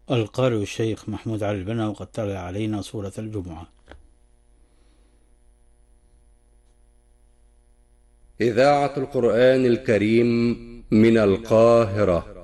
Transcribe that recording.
القارئ الشيخ محمود علي البنا، وقد تلا علينا سورة الجمعة. إذاعة القرآن الكريم من القاهرة.